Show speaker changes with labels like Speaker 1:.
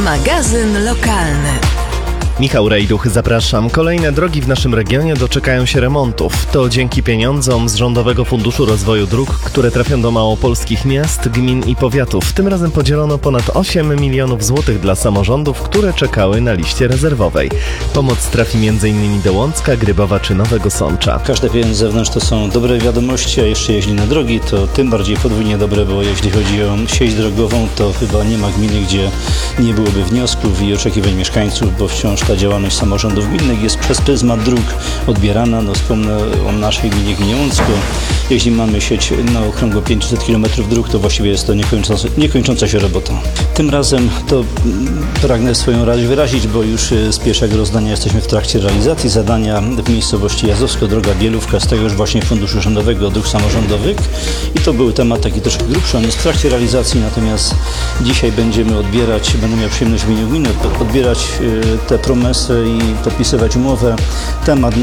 Speaker 1: Magazyn lokalny.
Speaker 2: Michał Rejduch, zapraszam. Kolejne drogi w naszym regionie doczekają się remontów. To dzięki pieniądzom z Rządowego Funduszu Rozwoju Dróg, które trafią do małopolskich miast, gmin i powiatów. Tym razem podzielono ponad 8 milionów złotych dla samorządów, które czekały na liście rezerwowej. Pomoc trafi m.in. do Łącka, Grybowa czy Nowego Sącza.
Speaker 3: Każde pieniądze z zewnątrz to są dobre wiadomości, a jeszcze jeśli na drogi, to tym bardziej podwójnie dobre, bo jeśli chodzi o sieć drogową, to chyba nie ma gminy, gdzie nie byłoby wniosków i oczekiwań mieszkańców, bo wciąż ta działalność samorządów gminnych jest przez pryzmat dróg odbierana. Wspomnę o naszej gminie Łącko. Jeśli mamy sieć na okrągło 500 km dróg, to właściwie jest to niekończąca się robota. Tym razem to pragnę swoją radość wyrazić, bo już z pierwszego rozdania jesteśmy w trakcie realizacji zadania w miejscowości Jazowsko, droga Bielówka, z tegoż właśnie Funduszu Rządowego Dróg Samorządowych. I to był temat taki troszkę grubszy, on jest w trakcie realizacji, natomiast dzisiaj będę miał przyjemność w imieniu gminy odbierać te promesy i podpisywać umowę. Temat